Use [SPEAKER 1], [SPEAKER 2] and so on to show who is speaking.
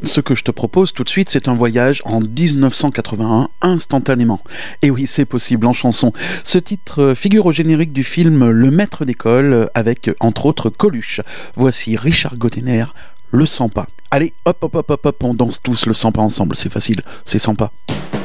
[SPEAKER 1] Ce que je te propose tout de suite, c'est un voyage en 1981 instantanément. Et oui, c'est possible en chanson. Ce titre figure au générique du film Le Maître d'école avec, entre autres, Coluche. Voici Richard Gottener, Le Sens pas. Allez, hop, hop, hop, hop, hop, on danse tous le Sens pas ensemble. C'est facile, c'est sympa.